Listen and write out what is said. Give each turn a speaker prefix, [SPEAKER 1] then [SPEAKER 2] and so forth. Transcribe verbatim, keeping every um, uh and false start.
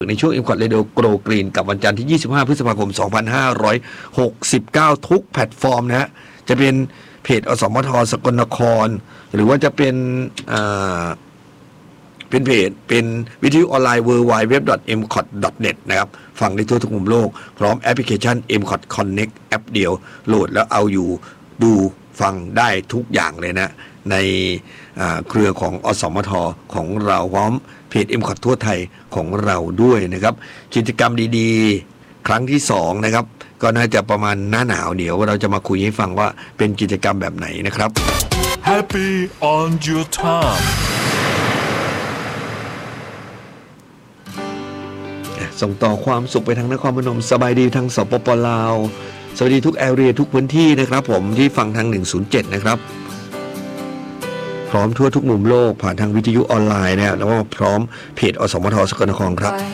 [SPEAKER 1] ในช่วง เอ็ม คอท Radio Grow Green กับวันจันทร์ที่ยี่สิบห้าพฤษภาคมสองพันห้าร้อยหกสิบเก้าทุกแพลตฟอร์มนะฮะจะเป็นเพจอสมทสกลนครหรือว่าจะเป็นอ่าเป็นเพจเป็นวิทยุออนไลน์ ดับเบิลยู ดับเบิลยู ดับเบิลยู ดอท เอ็ม คอท ดอท เน็ต นะครับฟังได้ทั่วทุกมุมโลกพร้อมแอปพลิเคชัน เอ็ม คอท Connect แอปเดียวโหลดแล้วเอาอยู่ดูฟังได้ทุกอย่างเลยนะในเครือของอสมทของเราพร้อมเพจ เอ็ม คอท ทั่วไทยของเราด้วยนะครับกิจกรรมดีๆครั้งที่สองนะครับก็น่าจะประมาณหน้าหนาวเดี๋ยวเราจะมาคุยให้ฟังว่าเป็นกิจกรรมแบบไหนนะครับ
[SPEAKER 2] Happy on your time
[SPEAKER 1] ส่งต่อความสุขไปทางนครพนมสบายดีทางสปปลาวสวัสดีทุกแอเรียทุกพื้นที่นะครับผมที่ฟังทางหนึ่งศูนย์เจ็ดนะครับพร้อมทั่วทุกมุมโลกผ่านทางวิทยุออนไลน์นะแล้วก็พร้อมเพจอสมทสกลนครครับ